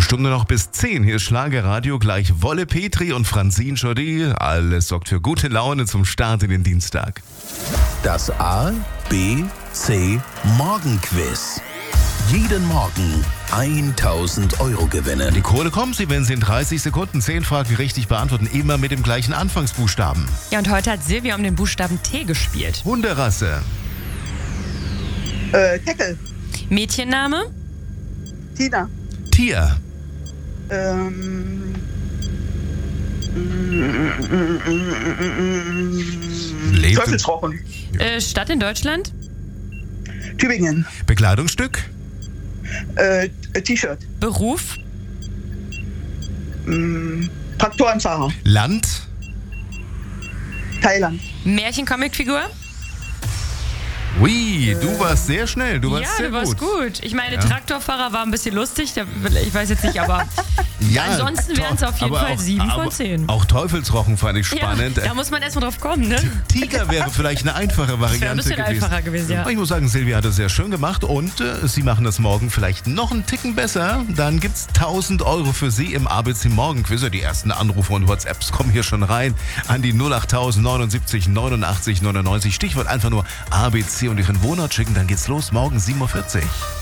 Stunde noch bis 10. Hier ist Schlagerradio, gleich Wolle Petri und Francine Jody. Alles sorgt für gute Laune zum Start in den Dienstag. Das A, B, C Morgenquiz. Jeden Morgen 1.000 € gewinnen. Die Kohle kommt sie, wenn Sie in 30 Sekunden 10 Fragen richtig beantworten, immer mit dem gleichen Anfangsbuchstaben. Ja, und heute hat Silvia um den Buchstaben T gespielt. Hunderasse. Teckel. Mädchenname? Tina. Tier. Teufelsrochen. Stadt in Deutschland? Tübingen. Bekleidungsstück. T-Shirt. Beruf? Traktorenfahrer. Land. Thailand. Märchen-Comic-Figur? Ui, du warst sehr schnell, du warst Ja, sehr du warst gut. Ich meine, Traktorfahrer war ein bisschen lustig, ich weiß jetzt nicht, aber Ja, ansonsten wären es auf jeden aber Fall 7 von 10. Auch Teufelsrochen fand ich spannend. Ja, da muss man erstmal drauf kommen, ne? Tiger wäre vielleicht eine einfache Das wäre ein Variante bisschen einfacher gewesen, ja. Ich muss sagen, Silvia hat es sehr schön gemacht und Sie machen das morgen vielleicht noch einen Ticken besser. Dann gibt's 1.000 € für Sie im ABC Morgenquiz. Die ersten Anrufe und WhatsApps kommen hier schon rein an die 08000 79 89 99. Stichwort einfach nur ABC und Ihren Wohnort schicken, dann geht's los, morgen 7.40 Uhr.